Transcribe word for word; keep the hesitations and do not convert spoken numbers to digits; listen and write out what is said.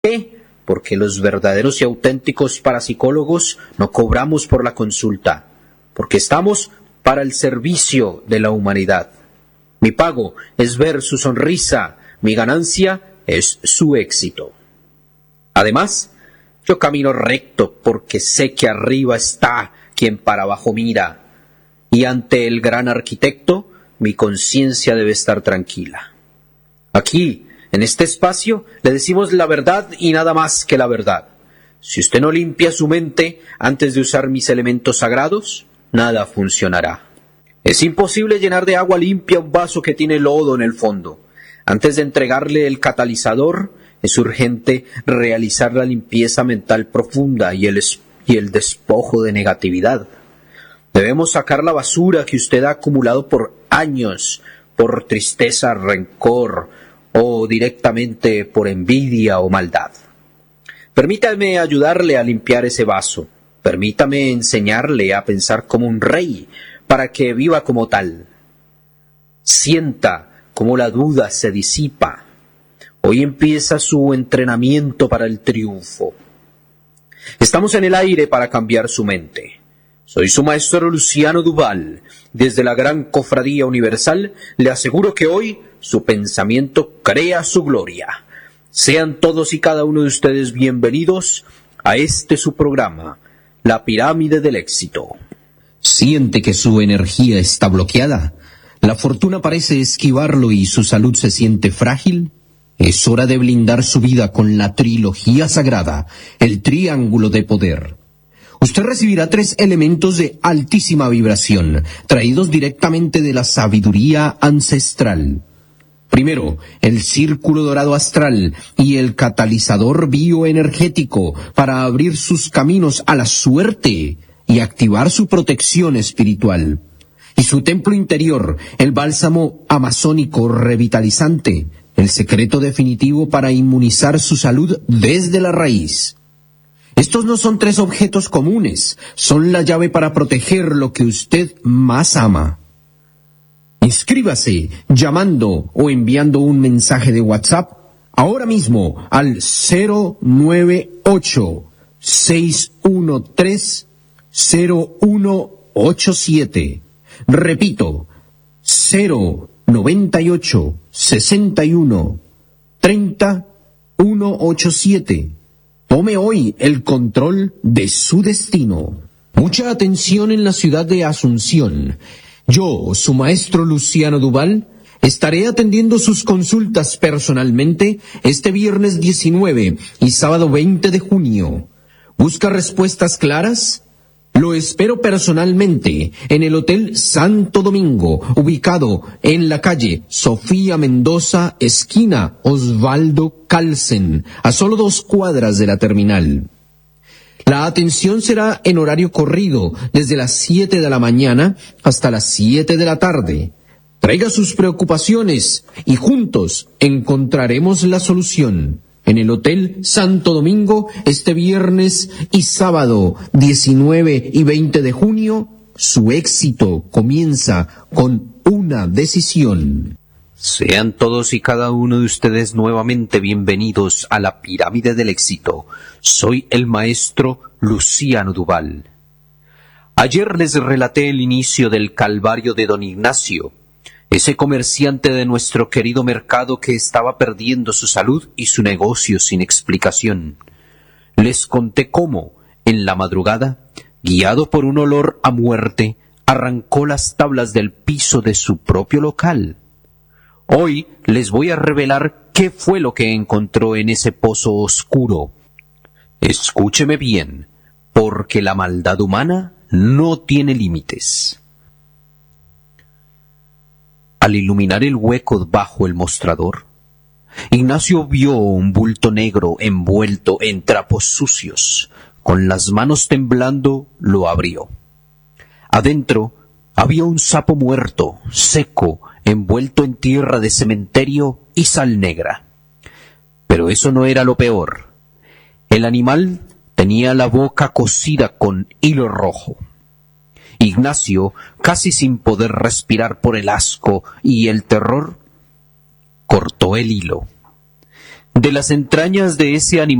qué? Porque los verdaderos y auténticos parapsicólogos no cobramos por la consulta, porque estamos para el servicio de la humanidad. Mi pago es ver su sonrisa, mi ganancia es su éxito. Además, yo camino recto porque sé que arriba está quien para abajo mira, y ante el gran arquitecto mi conciencia debe estar tranquila. Aquí, en este espacio, le decimos la verdad y nada más que la verdad. Si usted no limpia su mente antes de usar mis elementos sagrados, nada funcionará. Es imposible llenar de agua limpia un vaso que tiene lodo en el fondo. Antes de entregarle el catalizador, es urgente realizar la limpieza mental profunda y el, y el despojo de negatividad. Debemos sacar la basura que usted ha acumulado por años, por tristeza, rencor o directamente por envidia o maldad. Permítame ayudarle a limpiar ese vaso. Permítame enseñarle a pensar como un rey para que viva como tal. Sienta cómo la duda se disipa. Hoy empieza su entrenamiento para el triunfo. Estamos en el aire para cambiar su mente. Soy su maestro Luciano Duval. Desde la Gran Cofradía Universal le aseguro que hoy su pensamiento crea su gloria. Sean todos y cada uno de ustedes bienvenidos a este su programa, La Pirámide del Éxito. ¿Siente que su energía está bloqueada? ¿La fortuna parece esquivarlo y su salud se siente frágil? Es hora de blindar su vida con la trilogía sagrada, el triángulo de poder. Usted recibirá tres elementos de altísima vibración, traídos directamente de la sabiduría ancestral. Primero, el círculo dorado astral y el catalizador bioenergético para abrir sus caminos a la suerte y activar su protección espiritual. Y su templo interior, el bálsamo amazónico revitalizante, el secreto definitivo para inmunizar su salud desde la raíz. Estos no son tres objetos comunes, son la llave para proteger lo que usted más ama. Inscríbase llamando o enviando un mensaje de WhatsApp ahora mismo al cero nueve ocho, seis uno tres, cero uno ocho siete. Repito, cero noventa y ocho, sesenta y uno, treinta, ciento ochenta y siete. Tome hoy el control de su destino. Mucha atención en la ciudad de Asunción. Yo, su maestro Luciano Duval, estaré atendiendo sus consultas personalmente este viernes diecinueve y sábado veinte de junio. ¿Busca respuestas claras? Lo espero personalmente en el Hotel Santo Domingo, ubicado en la calle Sofía Mendoza, esquina Osvaldo Calsen, a solo dos cuadras de la terminal. La atención será en horario corrido, desde las siete de la mañana hasta las siete de la tarde. Traiga sus preocupaciones y juntos encontraremos la solución. En el Hotel Santo Domingo, este viernes y sábado diecinueve y veinte de junio, su éxito comienza con una decisión. Sean todos y cada uno de ustedes nuevamente bienvenidos a la Pirámide del Éxito. Soy el maestro Luciano Duval. Ayer les relaté el inicio del calvario de don Ignacio, ese comerciante de nuestro querido mercado que estaba perdiendo su salud y su negocio sin explicación. Les conté cómo, en la madrugada, guiado por un olor a muerte, arrancó las tablas del piso de su propio local. Hoy les voy a revelar qué fue lo que encontró en ese pozo oscuro. Escúcheme bien, porque la maldad humana no tiene límites. Al iluminar el hueco bajo el mostrador, Ignacio vio un bulto negro envuelto en trapos sucios. Con las manos temblando, lo abrió. Adentro había un sapo muerto, seco, envuelto en tierra de cementerio y sal negra. Pero eso no era lo peor. El animal tenía la boca cosida con hilo rojo. Ignacio, casi sin poder respirar por el asco y el terror, cortó el hilo. De las entrañas de ese animal